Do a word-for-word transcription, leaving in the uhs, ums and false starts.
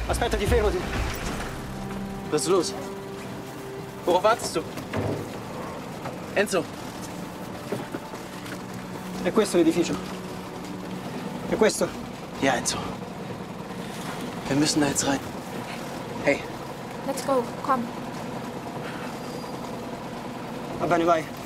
Aspettati, fermati. Was ist los? Worauf wartest du? Enzo. È questo l'edificio? È questo? Ja, Enzo. Wir müssen da jetzt rein. Hey. Let's go, komm. Va bene, vai.